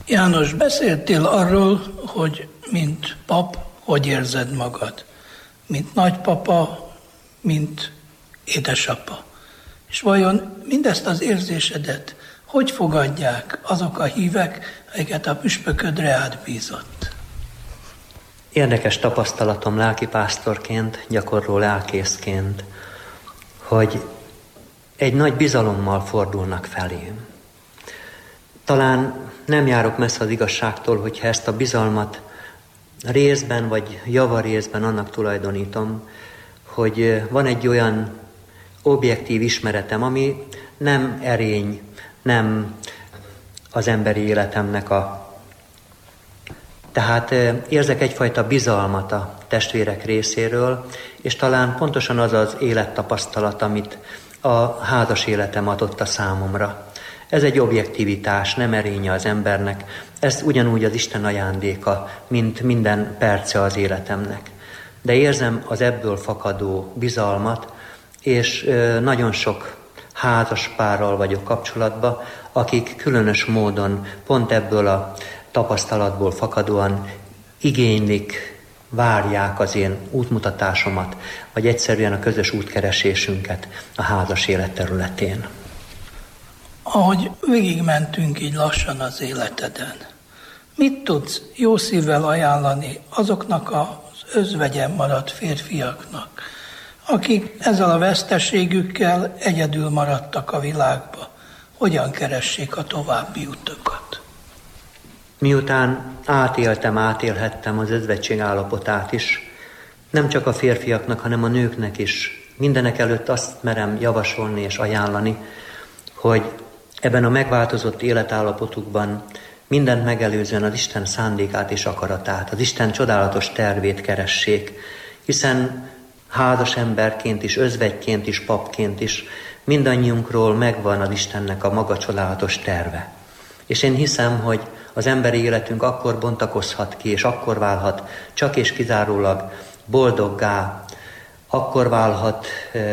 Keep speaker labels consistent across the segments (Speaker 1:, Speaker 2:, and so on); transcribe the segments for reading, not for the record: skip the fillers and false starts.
Speaker 1: János, beszéltél arról, hogy mint pap, hogy érzed magad? Mint nagypapa, mint édesapa. És vajon mindezt az érzésedet hogy fogadják azok a hívek, akiket a püspöködre átbízott?
Speaker 2: Érdekes tapasztalatom lelkipásztorként, gyakorló lelkészként, hogy egy nagy bizalommal fordulnak felém. Talán nem járok messze az igazságtól, hogyha ezt a bizalmat részben vagy javarészben annak tulajdonítom, hogy van egy olyan objektív ismeretem, ami nem erény, nem az emberi életemnek Tehát érzek egyfajta bizalmat a testvérek részéről, és talán pontosan az az élettapasztalat, amit a házas életem adott a számomra. Ez egy objektivitás, nem erénye az embernek. Ez ugyanúgy az Isten ajándéka, mint minden perce az életemnek. De érzem az ebből fakadó bizalmat, és nagyon sok házas párral vagyok kapcsolatban, akik különös módon pont ebből a tapasztalatból fakadóan igénylik, várják az én útmutatásomat, vagy egyszerűen a közös útkeresésünket a házas élet területén.
Speaker 1: Ahogy végigmentünk így lassan az életeden, mit tudsz jó szívvel ajánlani azoknak az özvegyen maradt férfiaknak, akik ezzel a veszteségükkel egyedül maradtak a világba? Hogyan keressék a további utakat?
Speaker 2: Miután átélhettem az özvegység állapotát is, nem csak a férfiaknak, hanem a nőknek is, mindenek előtt azt merem javasolni és ajánlani, hogy ebben a megváltozott életállapotukban mindent megelőzően az Isten szándékát és akaratát, az Isten csodálatos tervét keressék, hiszen házas emberként is, özvegyként is, papként is mindannyiunkról megvan az Istennek a maga csodálatos terve. És én hiszem, hogy az emberi életünk akkor bontakozhat ki, és akkor válhat csak és kizárólag boldoggá, akkor válhat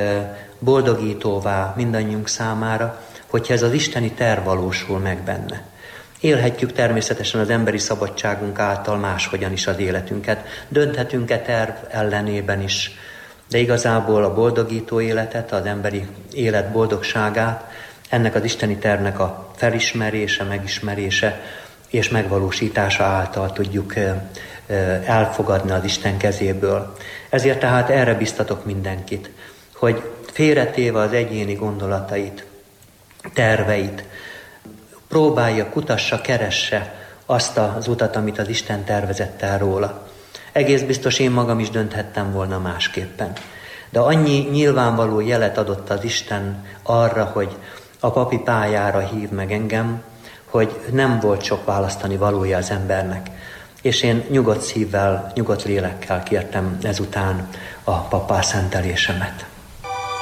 Speaker 2: boldogítóvá mindannyiunk számára, hogyha ez az isteni terv valósul meg benne. Élhetjük természetesen az emberi szabadságunk által máshogyan is az életünket, dönthetünk-e terv ellenében is, de igazából a boldogító életet, az emberi élet boldogságát, ennek az isteni tervnek a felismerése, megismerése és megvalósítása által tudjuk elfogadni az Isten kezéből. Ezért tehát erre biztatok mindenkit, hogy félretéve az egyéni gondolatait, terveit, próbálja, kutassa, keresse azt az utat, amit az Isten tervezett el róla. Egész biztos én magam is dönthettem volna másképpen. De annyi nyilvánvaló jelet adott az Isten arra, hogy a papi pályára hív meg engem, hogy nem volt sok választani valója az embernek. És én nyugodt szívvel, nyugodt lélekkel kértem ezután a pappá szentelésemet.